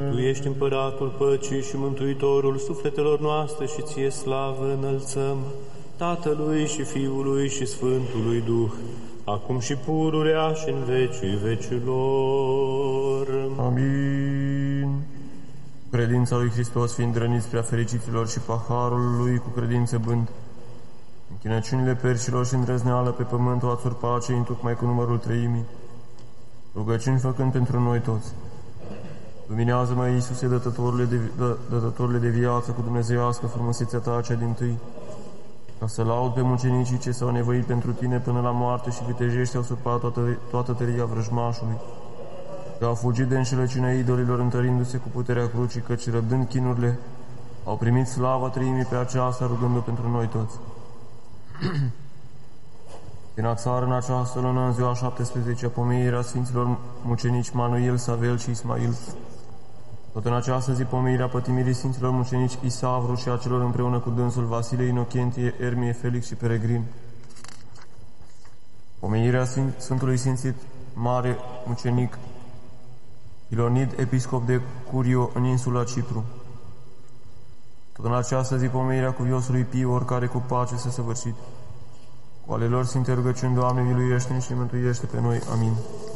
Tu ești împăratul păcii și mântuitorul sufletelor noastre și ție slavă înălțăm, Tatălui și Fiului și Sfântului Duh, acum și pururea și în vecii vecilor. Amin. Credința lui Hristos fiind răniți prea fericiților și paharul lui cu credință bând, închinăciunile percilor și îndrăzneală pe pământ o ați urpat cei întocmai cu numărul treimii, rugăciuni făcând pentru noi toți. Luminează-mă, Iisuse, dătătorule de viață, cu dumnezeiască frumusețea ta cea dintâi, ca să laud pe mucenicii ce s-au nevoit pentru tine până la moarte și vitejești au surpat toată tăria vrăjmașului, că au fugit de înșelăciunea idolilor întărindu-se cu puterea crucii, căci răbdând chinurile, au primit slava treimii pe aceasta, rugându pentru noi toți. Din ațară în această lună, în ziua 17-a, pomenirea Sfinților Mucenici Manuel, Savel și Ismail. Tot în această zi, pomenirea pătimirii Sfinților Mucenici Isavru și a celor împreună cu dânsul Vasile, Inocentie, Ermie, Felix și Peregrin. Pomenirea Sfântului Sfințit Mare Mucenic Ilonid, episcop de Curio în insula Cipru. Tot în această zi, pomenirea cuviosului Piu, oricare cu pace să săvârșit. Cu ale lor sfinte rugăciuni, Doamne, miluiește-ne și mântuiește pe noi. Amin.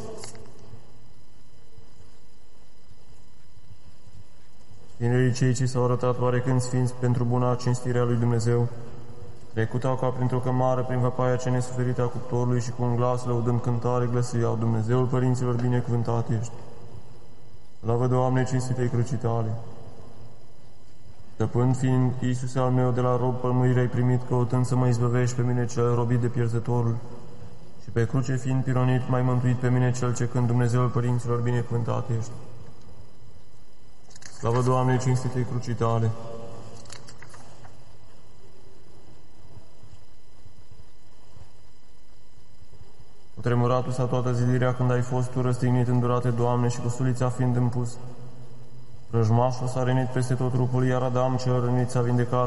Tinerii cei ce s-au arătat oarecând sfinți pentru buna cinstirea lui Dumnezeu, trecutau ca printr-o cămară prin văpaia cea nesuferită a cuptorului și cu un glas lăudând cântare glăsâiau: Dumnezeul părinților, binecuvântat ești. Slavă, Doamne, cinstitei crucii tale. Stăpân fiind, Iisuse al meu, de la rob pălmuire ai primit, căutând să mă izbăvești pe mine cel robit de pierzătorul, și pe cruce fiind pironit, m-ai mântuit pe mine cel ce când Dumnezeul părinților, binecuvântat ești. Slavă, Doamne, cinstitei crucii tale. Cu tremuratul sa toată zilirea când ai fost tu răstignit în durate, Doamne, și cu sulița fiind împus. Vrăjmașul s-a rănit peste tot trupul, iar Adam cel rănit s-a vindecat